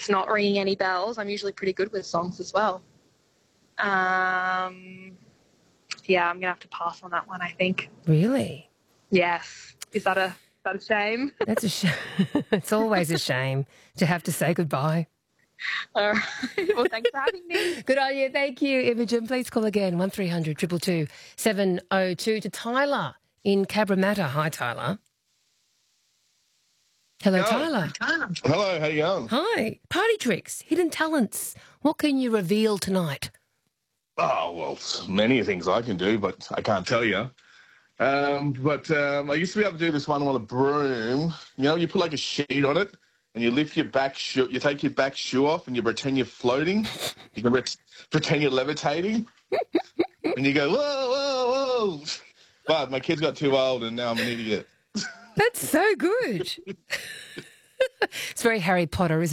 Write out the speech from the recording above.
it's not ringing any bells. I'm usually pretty good with songs as well. Yeah, I'm going to have to pass on that one, I think. Really? Yes. Is that a shame? That's a shame. It's always a shame to have to say goodbye. All right. Well, thanks for having me. Good on you. Thank you, Imogen. Please call again, 1300 222 702 to Tyler in Cabramatta. Hi, Tyler. Hello, Tyler. Hello, how you going? Hi. Party tricks, hidden talents. What can you reveal tonight? Oh, well, many things I can do, but I can't tell you. I used to be able to do this one on a broom. You know, you put like a sheet on it, and you lift your back shoe. You take your back shoe off, and you pretend you're floating. You can pretend you're levitating, and you go whoa, whoa, whoa. But my kids got too old, and now I'm an idiot. That's so good. It's very Harry Potter, isn't it?